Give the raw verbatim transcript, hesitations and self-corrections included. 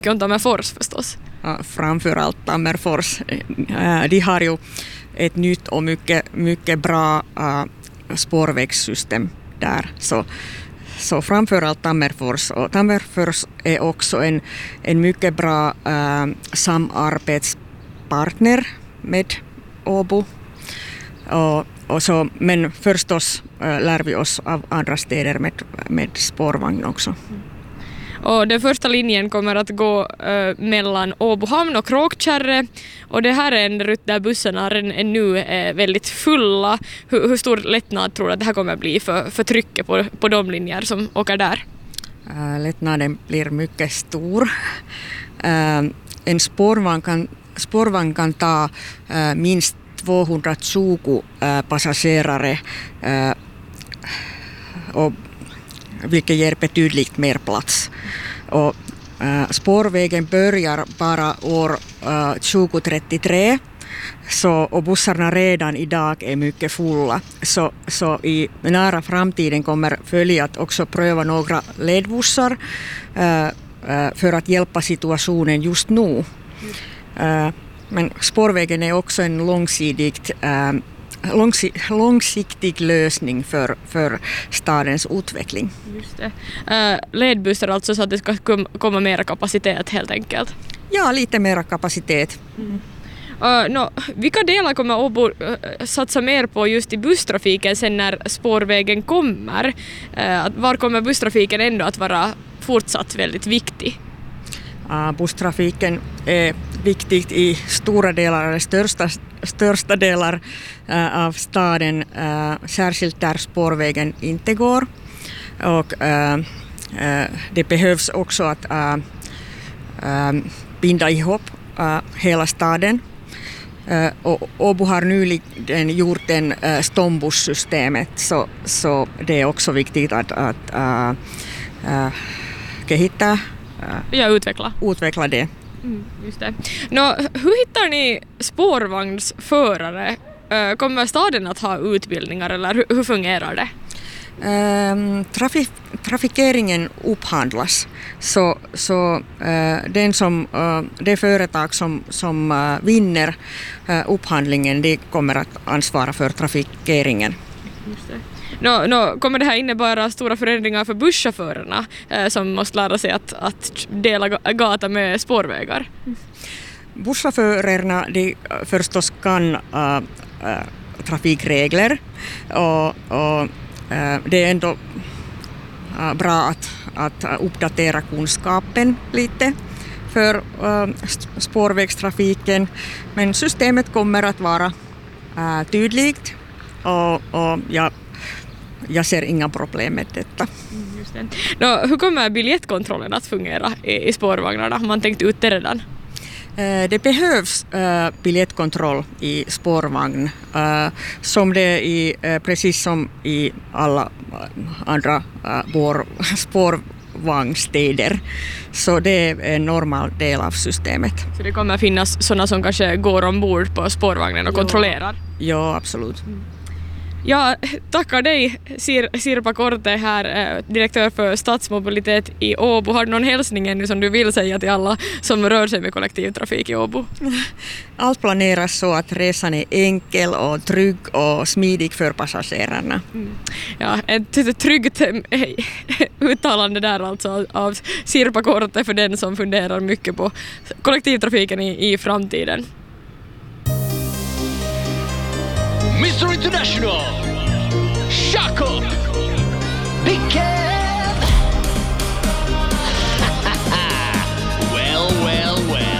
om Tammerfors förstås. Ja, framförallt Tammerfors. De har ju ett nytt och mycket, mycket bra uh, spårvägssystem där. Så, så framförallt Tammerfors. Och Tammerfors är också en, en mycket bra uh, samarbetspartner med Åbo. Och, och så, men förstås uh, lär vi oss av andra städer med, med spårvagn också. Och den första linjen kommer att gå uh, mellan Åbohamn och Kråkkärre. Och det här är en rutt där bussarna är nu är väldigt fulla. Hur, hur stor lättnad tror du att det här kommer att bli för, för trycket på, på de linjer som åker där? Uh, lättnaden blir mycket stor. Uh, en spårvagn kan, spårvagn kan ta uh, minst tvåhundratjugo uh, passagerare uh, och vilket ger betydligt mer plats. Och, uh, spårvägen börjar bara år uh, tjugohundratrettiotre så, och bussarna redan idag är mycket fulla. Så, så i nära framtiden kommer följa att också pröva några ledbussar uh, uh, för att hjälpa situationen just nu. Uh, men spårvägen är också en långsidigt uh, långsiktig lösning för, för stadens utveckling. Just det. Uh, ledbussar alltså så att det ska komma mer kapacitet helt enkelt? Ja, lite mer kapacitet. Mm. Uh, no, vilka delar kommer Åbo uh, satsa mer på just i busstrafiken sen när spårvägen kommer? Uh, var kommer busstrafiken ändå att vara fortsatt väldigt viktig? Uh, busstrafiken är viktig i stora delar, eller största, största delar uh, av staden, uh, särskilt där spårvägen inte går. Och uh, uh, det behövs också att uh, uh, binda ihop uh, hela staden. Uh, och Åbo har nyligen gjort en uh, stombusssystemet, så, så det är också viktigt att, att uh, uh, kehittää Ja, utveckla. Utveckla det. Mm, just det. Nå, hur hittar ni spårvagnsförare? Kommer staden att ha utbildningar eller hur, hur fungerar det? Um, trafik, trafikeringen upphandlas. Så, så uh, den som, uh, det företag som, som uh, vinner uh, upphandlingen, det kommer att ansvara för trafikeringen. Just det. No, no, kommer det här innebära stora förändringar för busschaufförerna eh, som måste lära sig att, att dela gata med spårvägar? Mm. Busschaufförerna de förstås kan äh, äh, trafikregler och, och äh, det är ändå äh, bra att, att uppdatera kunskapen lite för äh, spårvägstrafiken, men systemet kommer att vara äh, tydligt och, och ja, jag ser inga problem med detta. Mm, just det. Nå, hur kommer biljettkontrollen att fungera i, i spårvagnarna? Har man tänkt ut det redan? Eh, det behövs eh, biljettkontroll i spårvagn, eh, som det är i, eh, precis som i alla andra eh, vår, spårvagnstäder. Så det är en normal del av systemet. Så det kommer finnas sådana som kanske går ombord på spårvagnen och jo. kontrollerar? Ja, absolut. Mm. Ja, tackar dig Sir, Sirpa Korte här, eh, direktör för stadsmobilitet i Åbo. Har du någon hälsning ännu som du vill säga till alla som rör sig med kollektivtrafik i Åbo? Allt planeras så att resan är enkel och trygg och smidig för passagerarna. Mm. Ja, ett tryggt uttalande där alltså av Sirpa Korte för den som funderar mycket på kollektivtrafiken i, i framtiden. mister International!